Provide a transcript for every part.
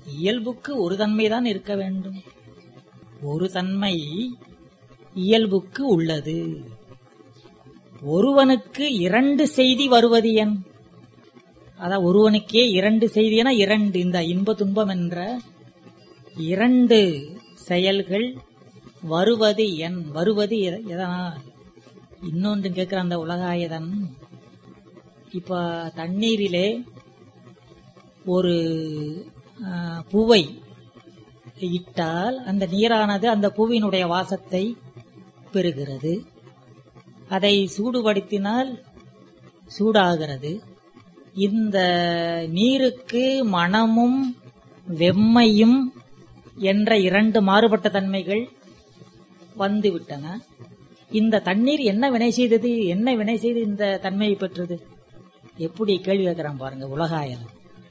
இயல்புக்கு ஒரு தன்மைதான் இருக்க வேண்டும். ஒரு தன்மை இயல்புக்கு உள்ளது. ஒருவனுக்கு இரண்டு செய்தி வருவது என்? அதான் ஒருவனுக்கே இரண்டு செய்தினா இரண்டு, இந்த இன்ப துன்பம் என்ற இரண்டு செயல்கள் வருவது என்? வருவது எதனால்? இன்னொன்று கேட்கிற அந்த உலகாயதன், இப்ப தண்ணீரிலே ஒரு பூவை இட்டால் அந்த நீரானது அந்த பூவினுடைய வாசத்தை பெறுகிறது. அதை சூடுபடுத்தினால் சூடாகிறது. இந்த நீருக்கு மணமும் வெம்மையும் என்ற இரண்டு மாறுபட்ட தன்மைகள் வந்துவிட்டன. இந்த தண்ணீர் என்ன வினை செய்தது? என்ன வினை செய்து இந்த தன்மையை பெற்றது? எப்படி கேள்வி கேட்கிறான் பாருங்க உலகாயன்.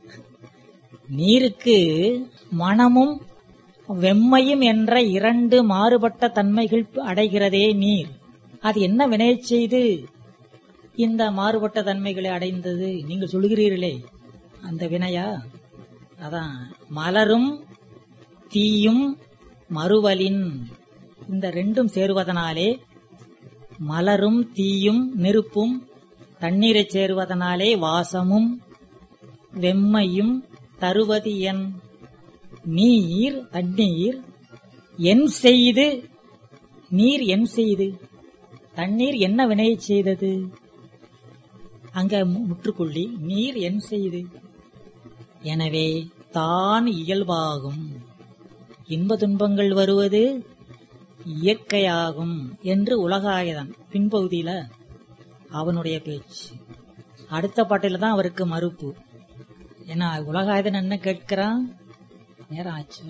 நீருக்கு மணமும் வெம்மையும் என்ற இரண்டு மாறுபட்ட தன்மைகள் அடைகிறதே நீர். அது என்ன வினை செய்து இந்த மாறுபட்ட தன்மைகளை அடைந்தது? நீங்கள் சொல்கிறீர்களே அந்த வினையா? அதான் மலரும் தீயும் மறுவலின், இந்த ரெண்டும் சேருவதனாலே, மலரும் தீயும் நெருப்பும் தண்ணீரை சேருவதனாலே வாசமும் வெம்மையும் தருவது என்? நீர், தண்ணீர் என் செய்து, நீர் என் செய்து, தண்ணீர் என்ன வினையை செய்தது? அங்க முற்றுக்கொள்ளி நீர் என் செய்து. எனவே தான் இயல்பாகும், இன்ப துன்பங்கள் வருவது இயற்கையாகும் என்று உலகாயதான் பின்பகுதியில அவனுடைய பேச்சு. அடுத்த பாட்டில தான் அவருக்கு மறுப்பு. ஏன்னா உலகாயதன் என்ன கேட்கிறான்? நேரம் ஆச்சு.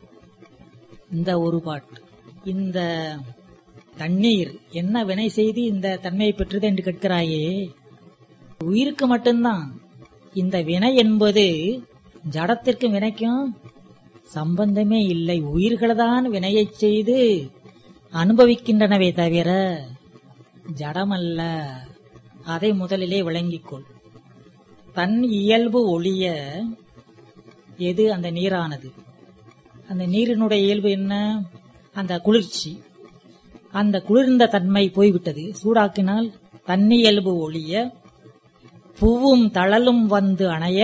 இந்த ஒரு பாட்டு, இந்த தண்ணீர் என்ன வினை செய்து இந்த தன்மையை பெற்றது என்று கேட்கிறாயே, உயிருக்கு மட்டும்தான் இந்த வினை என்பது. ஜடத்திற்கும் வினைக்கும் சம்பந்தமே இல்லை. உயிர்கள்தான் வினையை செய்து அனுபவிக்கின்றனவே தவிர ஜடமல்ல. அதை முதலிலே விளங்கிக்கொள். தன் இயல்பு ஒழிய எது? அந்த நீரானது. அந்த நீரினுடைய இயல்பு என்ன? அந்த குளிர்ச்சி. அந்த குளிர்ந்த தன்மை போய்விட்டது. சூடாக்கினால் தன்னியல்பு ஒழிய பூவும் தழலும் வந்து அணைய,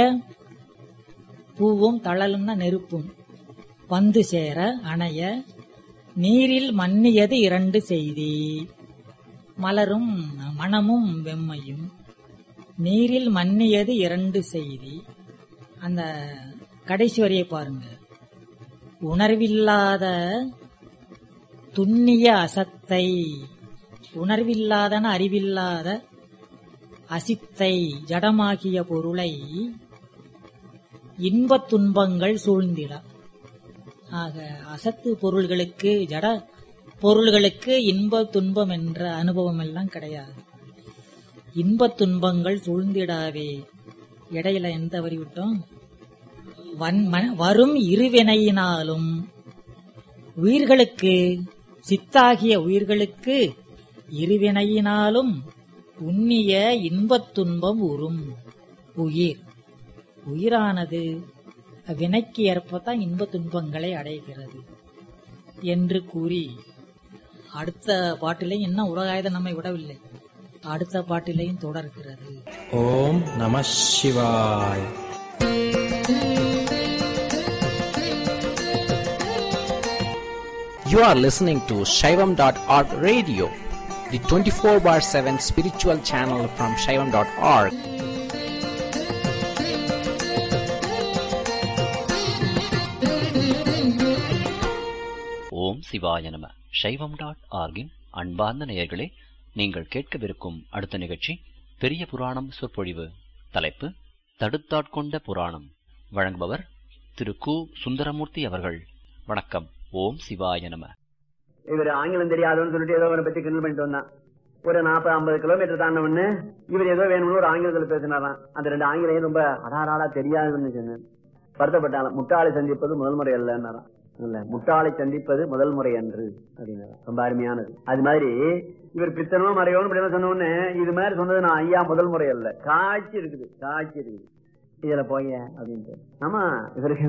பூவும் தழலும்னா நெருப்பும் வந்து சேர அணைய, நீரில் மன்னியது இரண்டு செய்தி, மலரும் மணமும் வெம்மையும். நீரில் மன்னியது இரண்டு செய்தி. அந்த கடைசி வரியை பாருங்க. உணர்வில்லாத துண்ணிய அசத்தை, உணர்வில்லாதன அறிவில்லாத அசித்தை ஜடமாகிய பொருளை இன்பத் துன்பங்கள் சூழ்ந்திட. ஆக அசத்து பொருள்களுக்கு, ஜட பொருள்களுக்கு இன்ப துன்பம் என்ற அனுபவம் எல்லாம் கிடையாது. இன்பத் துன்பங்கள் சூழ்ந்திடாவே. இடையில எந்த வரி விட்டோம்? வரும் இருவினையினாலும் உயிர்களுக்கு, சித்தாகிய உயிர்களுக்கு இருவினையினாலும் உன்னிய இன்பத் துன்பம் உறும். உயிர், உயிரானது வினைக்கு ஏற்பத்தான் இன்ப துன்பங்களை அடைகிறது என்று கூறி, அடுத்த பாட்டிலையும் இன்னும் உலகாயுதம் நம்மை விடவில்லை, அடுத்த பாட்டிலையும் தொடர்கிறது. ஓம் நம சிவாய். You are listening to Shaivam.org radio, the 24/7 spiritual channel from Shaivam.org. ஓம் சிவாய நம. Shaivam.org-இன் அன்பார்ந்த நேயர்களே, நீங்கள் கேட்கவிருக்கும் அடுத்த நிகழ்ச்சி பெரிய புராணம் சொற்பொழிவு. தலைப்பு தடுத்தாட்கொண்ட புராணம். வழங்குபவர் திரு கு. சுந்தரமூர்த்தி அவர்கள். வணக்கம். ஓம் சிவாய நம. இவர் ஆங்கிலம் தெரியாதுன்னு சொல்லிட்டு ஏதோ அவரை பத்தி கிண்டல் பண்ணிட்டு வந்தான். ஒரு 40-50 கிலோமீட்டர் தாண்டவன்னு இவர் ஏதோ வேணும்னு ஒரு ஆங்கிலத்தில் பேசினாராம். அந்த 2 ஆங்கிலம் ரொம்ப அடாராடா தெரியாதுன்னு சொன்னேன். வருத்தப்பட்டாலும் முட்டாளை சந்திப்பது முதல் முறை அல்லன்னாராம். இல்ல, முட்டாளை சந்திப்பது முதல் முறை அன்று அப்படின்னா ரொம்ப அருமையானது. அது மாதிரி இவர் பித்தனோ மறையோன்னு சொன்ன உடனே இது மாதிரி சொன்னது நான் ஐயா முதல் முறை அல்ல, காட்சி இருக்குது, காட்சி இருக்குது இதுல போய அப்படின்ட்டு. ஆமா, இவருக்கு